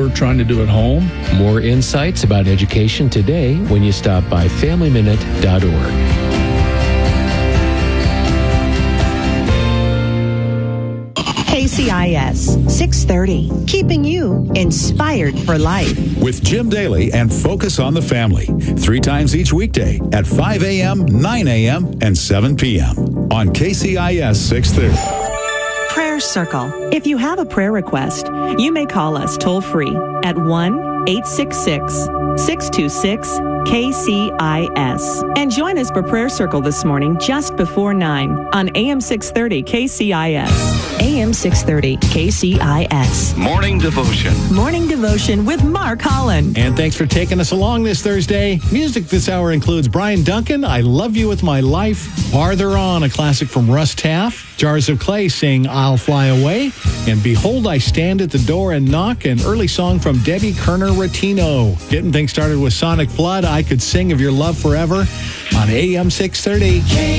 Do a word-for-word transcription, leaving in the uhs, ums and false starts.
we're trying to do at home. More insights about education today when you stop by family minute dot org. K C I S six thirty, keeping you inspired for life. With Jim Daly and Focus on the Family, three times each weekday at five a.m., nine a.m., and seven p.m. on K C I S six thirty. Prayer Circle. If you have a prayer request, you may call us toll free at one eight six six, six two six, K C I S. And join us for Prayer Circle this morning just before nine on A M six thirty K C I S. A M six thirty K C I S. Morning Devotion. Morning Devotion with Mark Holland. And thanks for taking us along this Thursday. Music this hour includes Brian Duncan, I Love You With My Life. Farther On, a classic from Russ Taff. Jars of Clay sing I'll Fly Away. And Behold, I Stand at the Door and Knock, an early song from Debbie Kerner-Ratino. Getting things started with Sonic Flood, I Could Sing of Your Love Forever on A M six thirty.